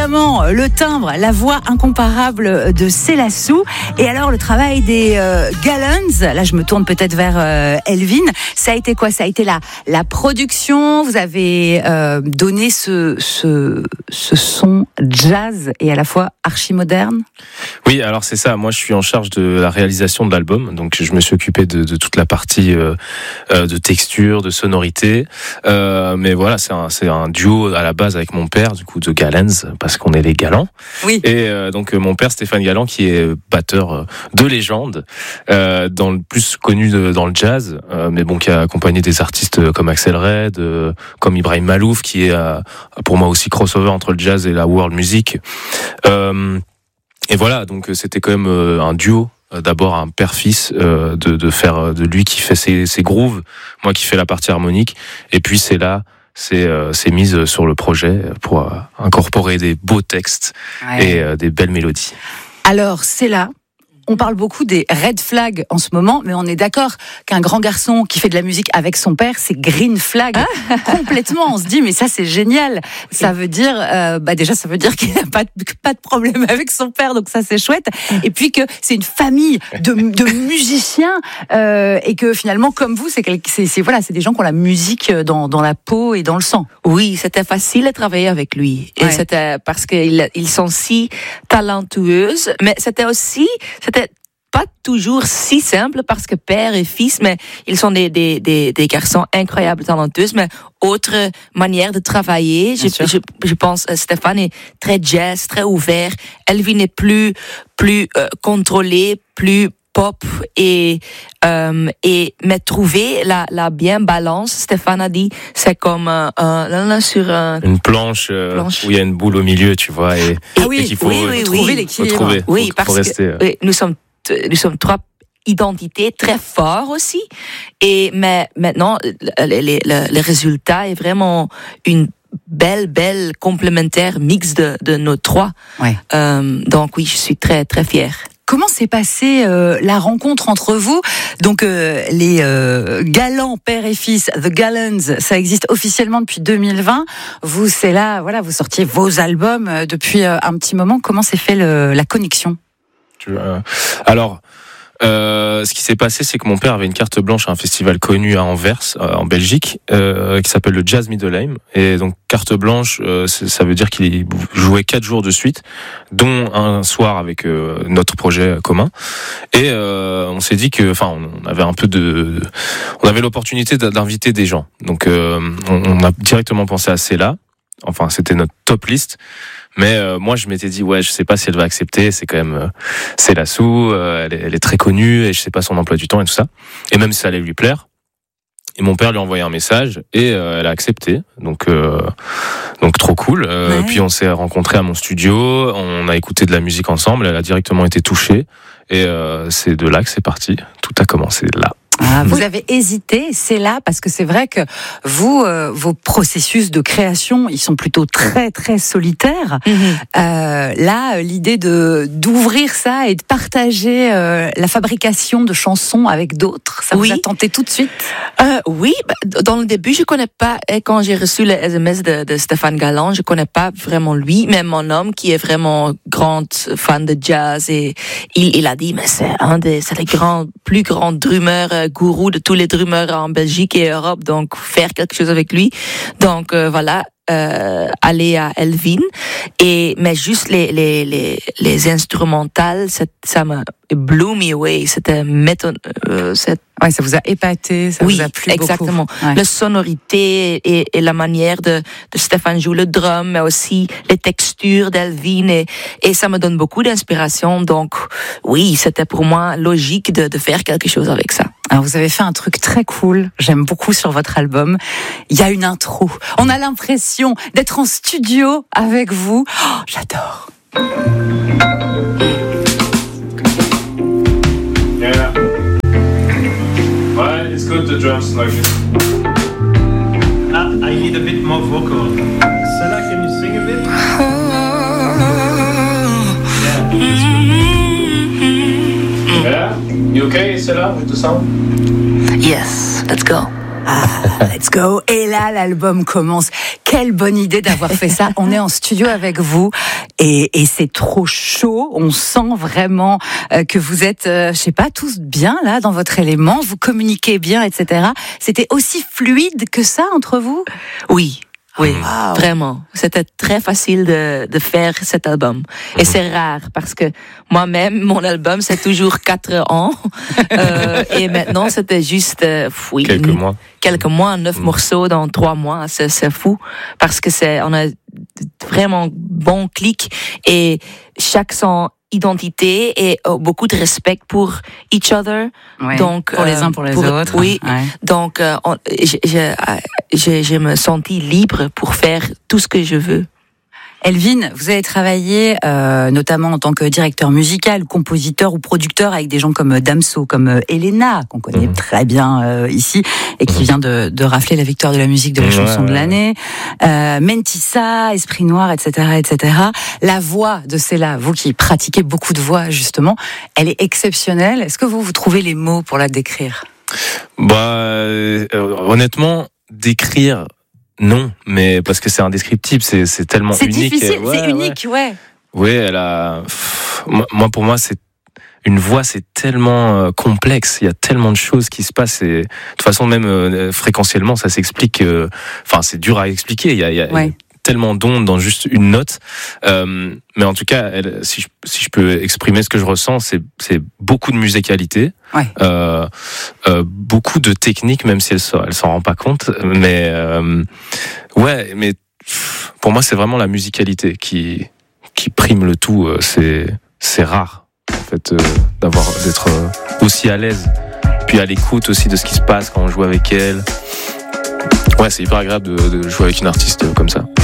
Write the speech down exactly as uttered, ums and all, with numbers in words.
évidemment le timbre, la voix incomparable de Célassou. Et alors le travail des euh, Gallons, là je me tourne peut-être vers euh, Elvin, ça a été quoi? Ça a été la, la production, vous avez euh, donné ce, ce, ce son jazz et à la fois archi-moderne? Oui, alors c'est ça, moi je suis en charge de la réalisation de l'album, donc je me suis occupé de, de toute la partie euh, euh, de texture, de sonorité, euh, mais voilà, c'est un, c'est un duo à la base avec mon père, du coup de Gallons, parce qu'on est les Galants. Oui. Et euh, donc mon père Stéphane Galland, qui est batteur de légende, euh, dans le plus connu de, dans le jazz, euh, mais bon, qui a accompagné des artistes comme Axel Red, euh, comme Ibrahim Malouf, qui est euh, pour moi aussi crossover entre le jazz et la world music. Euh, et voilà, donc c'était quand même euh, un duo. D'abord un père-fils, euh, de, de faire de lui qui fait ses, ses grooves, moi qui fais la partie harmonique, et puis c'est là. C'est, euh, c'est mise sur le projet pour euh, incorporer des beaux textes ouais. et euh, des belles mélodies. Alors, c'est là. On parle beaucoup des red flags en ce moment, mais on est d'accord qu'un grand garçon qui fait de la musique avec son père, c'est green flag ah. complètement. On se dit, mais ça c'est génial. Ça veut dire, euh, bah déjà ça veut dire qu'il n'a pas de, pas de problème avec son père, donc ça c'est chouette. Et puis que c'est une famille de, de musiciens euh, et que finalement, comme vous, c'est, c'est, c'est voilà, c'est des gens qui ont la musique dans, dans la peau et dans le sang. Oui, c'était facile de travailler avec lui. Et ouais. c'était parce qu'ils ils sont si talentueux, mais c'était aussi, c'était pas toujours si simple parce que père et fils, mais ils sont des, des, des, des garçons incroyables, talentueux, mais autre manière de travailler. Je, je, je pense Stéphane est très jazz, très ouvert. Elvin est plus, plus euh, contrôlé, plus pop et, euh, et, mais trouver la, la bien balance, Stéphane a dit, c'est comme un, un, sur un, une planche, euh, planche où il y a une boule au milieu, tu vois, et, ah oui, et qu'il faut oui, oui, trouver oui. l'équilibre. Faut trouver, oui, faut, parce faut rester, que oui, nous sommes nous sommes trois identités très fortes aussi. Et mais maintenant, le, le, le, le résultat est vraiment une belle, belle complémentaire mix de, de nos trois. Ouais. Euh, donc oui, je suis très, très fière. Comment s'est passée euh, la rencontre entre vous? Donc euh, les euh, Gallants père et fils, The Gallons, ça existe officiellement depuis deux mille vingt. Vous, c'est là, voilà, vous sortiez vos albums euh, depuis euh, un petit moment. Comment s'est fait le, la connexion? Tu, euh, alors, euh, ce qui s'est passé, c'est que mon père avait une carte blanche à un festival connu à Anvers, euh, en Belgique, euh, qui s'appelle le Jazz Middelheim. Et donc, carte blanche, euh, ça veut dire qu'il jouait quatre jours de suite, dont un soir avec euh, notre projet commun. Et euh, on s'est dit que, enfin, on avait un peu de, on avait l'opportunité d'inviter des gens. Donc, euh, on, on a directement pensé à Céla. Enfin, c'était notre top liste. Mais euh, moi, je m'étais dit, ouais, je sais pas si elle va accepter. C'est quand même, euh, Célassou, euh, elle, est, elle est très connue et je sais pas son emploi du temps et tout ça. Et même si ça allait lui plaire. Et mon père lui a envoyé un message et euh, elle a accepté. Donc, euh, donc trop cool. Euh, ouais. Puis on s'est rencontrés à mon studio. On a écouté de la musique ensemble. Elle a directement été touchée. Et euh, c'est de là que c'est parti. Tout a commencé là. Ah, vous avez hésité, c'est là, parce que c'est vrai que vous, euh, vos processus de création, ils sont plutôt très très solitaires. Mm-hmm. Euh, là, l'idée de d'ouvrir ça et de partager euh, la fabrication de chansons avec d'autres, ça oui. vous a tenté tout de suite? euh, Oui, dans le début, je connais pas. Et quand j'ai reçu le S M S de, de Stéphane Galland, je connais pas vraiment lui, mais mon homme qui est vraiment grand fan de jazz et il, il a dit, mais c'est un des, c'est les grands, plus grands drummers. Euh, gourou de tous les drummers en Belgique et Europe, donc faire quelque chose avec lui. Donc euh, voilà, euh, aller à Elvin. Et mais juste les les les les instrumentales, ça m'a blew me away. C'était méthode. Euh, ouais, ça vous a épaté, ça oui, vous a plu exactement. beaucoup. Ouais. La sonorité et, et la manière de, de Stéphane jouer le drum, mais aussi les textures d'Elvin et, et ça me donne beaucoup d'inspiration. Donc oui, c'était pour moi logique de, de faire quelque chose avec ça. Alors vous avez fait un truc très cool, j'aime beaucoup sur votre album. Il y a une intro. On a l'impression d'être en studio avec vous. Oh, j'adore. Yeah. Well, it's good the drums like it. Ah, I need a bit more vocal. Sela, can you sing a bit? Yeah. Yeah. You okay, Sela, with the sound? Yes, let's go. Ah, let's go. Et là, l'album commence. Quelle bonne idée d'avoir fait ça. On est en studio avec vous et, et c'est trop chaud. On sent vraiment euh, que vous êtes, euh, je sais pas, tous bien là dans votre élément. Vous communiquez bien, et cetera. C'était aussi fluide que ça entre vous? Oui. Oui, wow. Vraiment. C'était très facile de, de faire cet album. Et c'est rare parce que moi-même, mon album, c'est toujours quatre ans. Euh, et maintenant, c'était juste, euh, oui, quelques mois. Quelques mois, neuf mmh. morceaux dans trois mois. C'est, c'est fou parce que c'est, on a vraiment bon clic et chaque son identité et oh, beaucoup de respect pour each other. Ouais, donc pour euh, les uns pour les pour, autres. Oui. Ouais. Donc euh, on, je, je, je, je me sentis libre pour faire tout ce que je veux. Elvin, vous avez travaillé euh, notamment en tant que directeur musical, compositeur ou producteur avec des gens comme Damso, comme Elena, qu'on connaît mmh. très bien euh, ici, et qui mmh. vient de, de rafler la victoire de la musique de la ouais, chanson de l'année. Euh, Mentissa, Esprit Noir, et cetera, et cetera. La voix de Céla, vous qui pratiquez beaucoup de voix justement, elle est exceptionnelle. Est-ce que vous, vous trouvez les mots pour la décrire? Bah, euh, honnêtement, décrire... Non, mais parce que c'est indescriptible, c'est c'est tellement c'est unique. C'est difficile, ouais, c'est unique, ouais. Oui, elle a. Moi, pour moi, c'est une voix, c'est tellement complexe. Il y a tellement de choses qui se passent. Et de toute façon, même euh, fréquentiellement, ça s'explique. Euh... Enfin, c'est dur à expliquer. Il y a, il y a ouais. tellement d'ondes dans juste une note. Euh, mais en tout cas, elle, si je, si je peux exprimer ce que je ressens, c'est c'est beaucoup de musicalité. Ouais. Euh, euh, beaucoup de technique, même si elle s'en, elle s'en rend pas compte, mais euh, ouais, mais pour moi c'est vraiment la musicalité qui qui prime le tout. C'est c'est rare en fait euh, d'avoir d'être aussi à l'aise, puis à l'écoute aussi de ce qui se passe quand on joue avec elle. Ouais, c'est hyper agréable de, de jouer avec une artiste comme ça.